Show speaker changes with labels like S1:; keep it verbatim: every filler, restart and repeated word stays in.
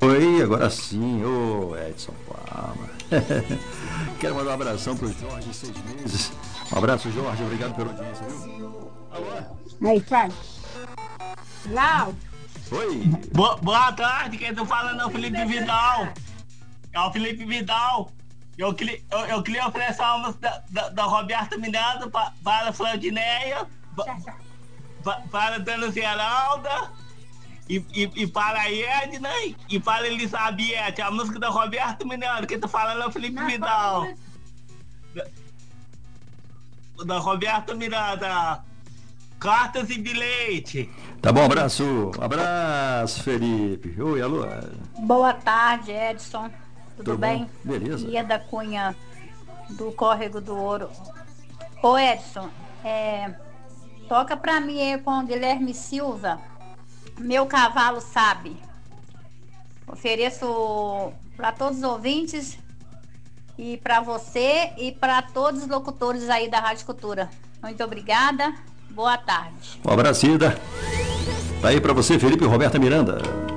S1: Oi, agora sim, ô Edson Palma. Quero mandar um abração pro Jorge, seis meses. Um abraço, Jorge, obrigado pela audiência, viu? Alô?
S2: Aí, pai. Lau.
S1: Oi.
S3: Boa, boa tarde, quem tá falando é o Felipe Vidal. É o Felipe Vidal. Eu, queria- eu, eu queria oferecer uma música da, da, da Roberta Miranda pa- para a Flaudineia, pa- pa- para a Dana Geralda e, e, e para a Edna e, e para a Elizabeth. A música da Roberta Miranda. Quem tá falando é o Felipe Vidal. Da, da Roberta Miranda. Cartas e bilhete.
S1: Tá bom, abraço. Abraço, Felipe. Oi, alô.
S4: Boa tarde, Edson. Tudo
S1: Tudo
S4: bem?
S1: bom? Beleza.
S4: Lia da Cunha, do Córrego do Ouro. Ô, Edson, é, toca pra mim aí com o Guilherme Silva. Meu cavalo sabe. Ofereço para todos os ouvintes e para você e para todos os locutores aí da Rádio Cultura. Muito obrigada. Boa tarde.
S1: Um abraço, Ida. Tá aí pra você, Felipe e Roberta Miranda.